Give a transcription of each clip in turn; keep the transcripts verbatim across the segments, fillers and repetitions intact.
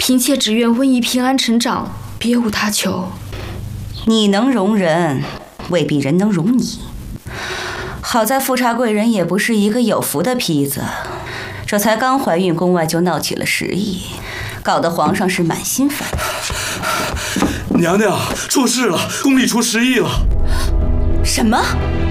嫔妾只愿瘟疫平安成长，别无他求。 你能容人，未必人能容你。好在富察贵人也不是一个有福的坯子，这才刚怀孕，宫外就闹起了失忆，搞得皇上是满心烦。 娘娘出事了，宫里出失忆了。 什么？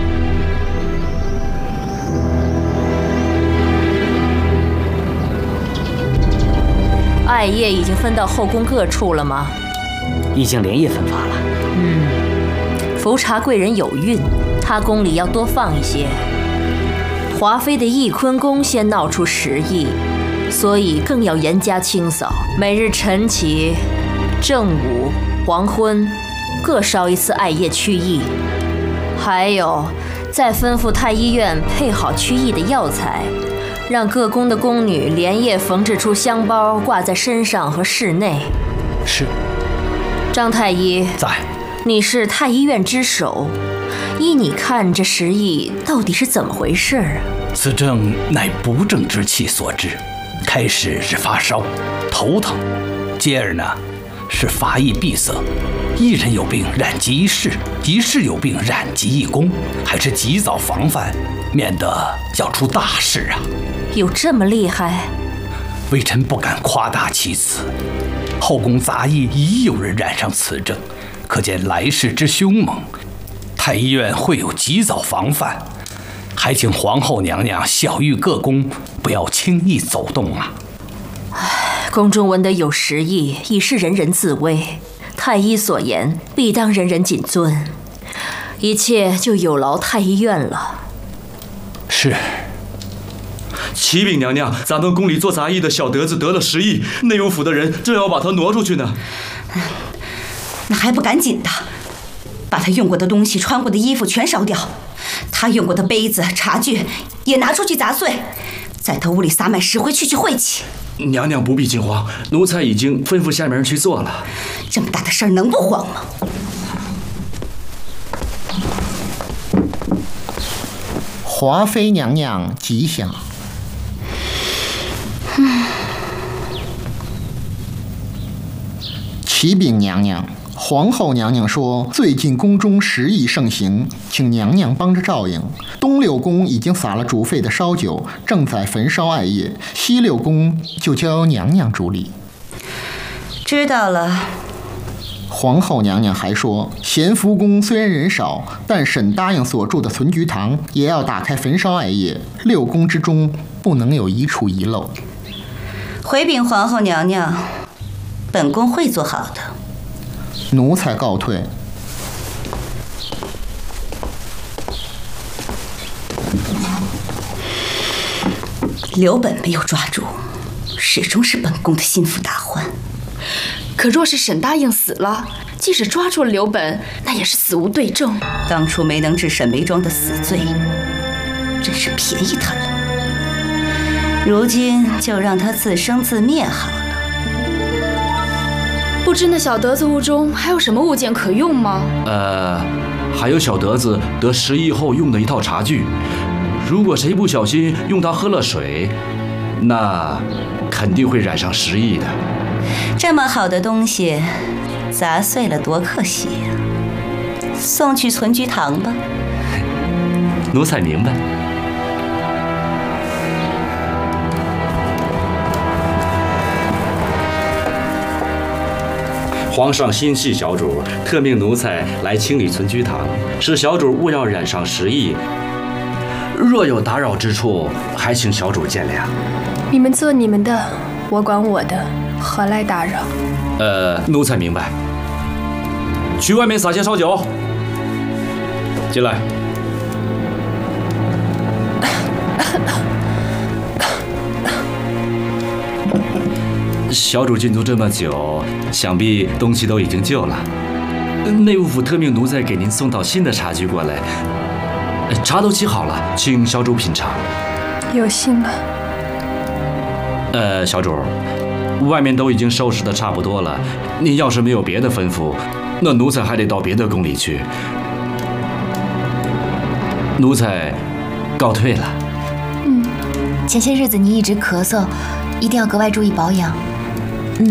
艾叶已经分到后宫各处了吗？ 已经连夜分发了。 嗯，富察贵人有孕，他宫里要多放一些。华妃的翊坤宫先闹出失忆，所以更要严加清扫，每日晨起、正午、黄昏各烧一次艾叶驱疫。还有，再吩咐太医院配好驱疫的药材，让各宫的宫女连夜缝制出香包，挂在身上和室内。 是。 张太医在。 你是太医院之首，依你看，这失忆到底是怎么回事啊？ 此症乃不正之气所致，开始是发烧、头疼，接而呢是发疫闭塞。一人有病染及一室，一室有病染及一宫，还是及早防范，免得要出大事啊！ 有这么厉害？ 微臣不敢夸大其词。后宫杂役已有人染上此症，可见来势之凶猛。太医院会有及早防范，还请皇后娘娘晓谕各宫，不要轻易走动啊！ 唉，宫中闻得有失忆，已是人人自危。太医所言，必当人人谨遵，一切就有劳太医院了。 是。 启禀娘娘，咱们宫里做杂役的小德子得了失忆，内务府的人正要把他挪出去呢。 那还不赶紧的，把他用过的东西、穿过的衣服全烧掉，他用过的杯子、茶具也拿出去砸碎，在他屋里撒满石灰，去去晦气。 娘娘不必惊慌，奴才已经吩咐下面人去做了。 这么大的事儿能不慌吗？ 华妃娘娘吉祥。启禀娘娘，皇后娘娘说，最近宫中时疫盛行，请娘娘帮着照应。东六宫已经撒了煮沸的烧酒，正在焚烧艾叶；西六宫就交娘娘主理。 知道了。 皇后娘娘还说，咸福宫虽然人少，但沈答应所住的存菊堂也要打开焚烧艾叶，六宫之中不能有一处遗漏。 回禀皇后娘娘，本宫会做好的。 奴才告退。 刘本没有抓住，始终是本宫的心腹大患。 可若是沈答应死了，即使抓住了刘本，那也是死无对证。 当初没能治沈眉庄的死罪，真是便宜他了。如今就让他自生自灭好了。 不知那小德子屋中还有什么物件可用吗？ 呃，还有小德子得失忆后用的一套茶具，如果谁不小心用它喝了水，那肯定会染上失忆的。 这么好的东西，砸碎了多可惜呀！送去存菊堂吧。 奴才明白。皇上心系小主，特命奴才来清理存菊堂，使小主勿要染上失忆。若有打扰之处，还请小主见谅。 你们做你们的，我管我的，何来打扰？ 呃，奴才明白。去外面撒些烧酒。进来。小主禁足这么久，想必东西都已经旧了。内务府特命奴才给您送到新的茶具过来，茶都沏好了，请小主品尝。 有幸了。 呃，小主，外面都已经收拾的差不多了，您要是没有别的吩咐，那奴才还得到别的宫里去。奴才告退了。 嗯，前些日子你一直咳嗽，一定要格外注意保养。